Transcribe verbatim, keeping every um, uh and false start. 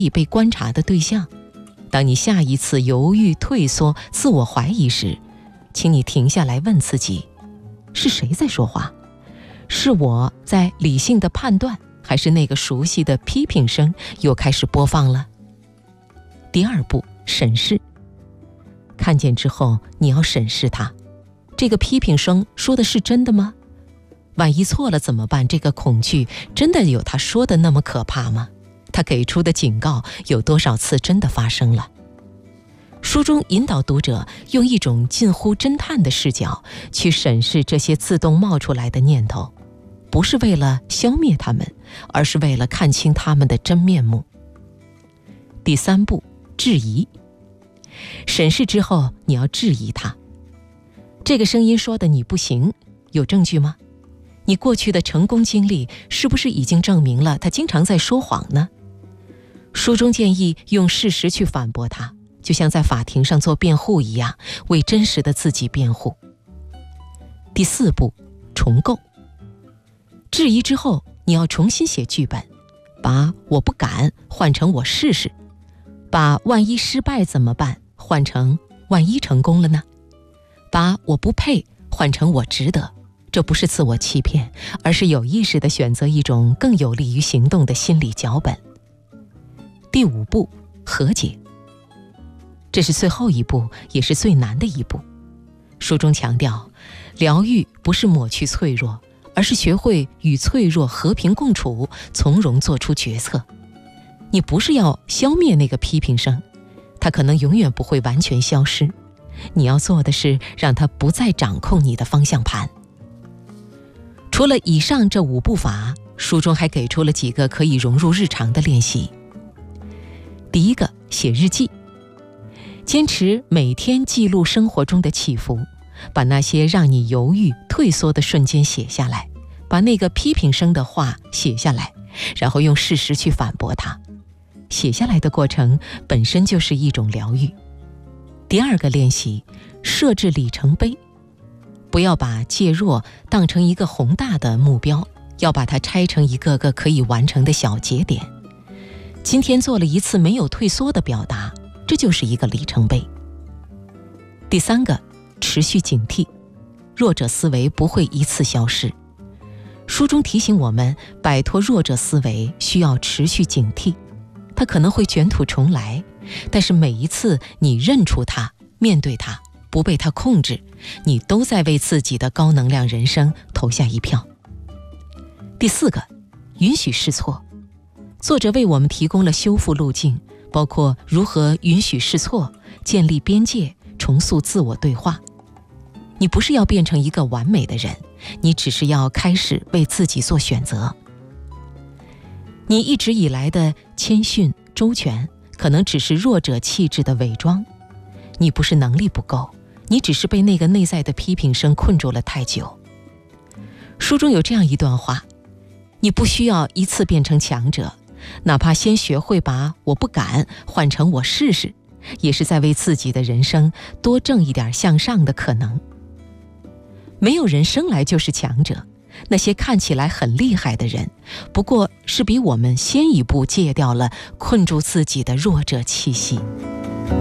以被观察的对象。当你下一次犹豫、退缩、自我怀疑时，请你停下来问自己，是谁在说话？是我在理性的判断，还是那个熟悉的批评声又开始播放了？第二步，审视。看见之后，你要审视它。这个批评声说的是真的吗？万一错了怎么办？这个恐惧真的有他说的那么可怕吗？他给出的警告有多少次真的发生了？书中引导读者用一种近乎侦探的视角去审视这些自动冒出来的念头，不是为了消灭它们，而是为了看清它们的真面目。第三步，质疑。审视之后，你要质疑它。这个声音说的你不行，有证据吗？你过去的成功经历是不是已经证明了他经常在说谎呢？书中建议用事实去反驳他，就像在法庭上做辩护一样，为真实的自己辩护。第四步，重构。质疑之后，你要重新写剧本，把我不敢换成我试试，把万一失败怎么办换成万一成功了呢？把我不配换成我值得。这不是自我欺骗，而是有意识地选择一种更有利于行动的心理脚本。第五步，和解。这是最后一步，也是最难的一步。书中强调，疗愈不是抹去脆弱，而是学会与脆弱和平共处，从容做出决策。你不是要消灭那个批评声，它可能永远不会完全消失。你要做的是让它不再掌控你的方向盘。除了以上这五步法，书中还给出了几个可以融入日常的练习。第一个，写日记。坚持每天记录生活中的起伏，把那些让你犹豫、退缩的瞬间写下来，把那个批评声的话写下来，然后用事实去反驳它。写下来的过程本身就是一种疗愈。第二个练习，设置里程碑。不要把戒弱当成一个宏大的目标，要把它拆成一个个可以完成的小节点。今天做了一次没有退缩的表达，这就是一个里程碑。第三个，持续警惕。弱者思维不会一次消失。书中提醒我们，摆脱弱者思维需要持续警惕，它可能会卷土重来，但是每一次你认出它，面对它，不被它控制，你都在为自己的高能量人生投下一票。第四个，允许试错。作者为我们提供了修复路径，包括如何允许试错、建立边界、重塑自我对话。你不是要变成一个完美的人，你只是要开始为自己做选择。你一直以来的谦逊、周全，可能只是弱者气质的伪装。你不是能力不够，你只是被那个内在的批评声困住了太久。书中有这样一段话，你不需要一次变成强者，哪怕先学会把我不敢换成我试试，也是在为自己的人生多挣一点向上的可能。没有人生来就是强者，那些看起来很厉害的人，不过是比我们先一步戒掉了困住自己的弱者气息。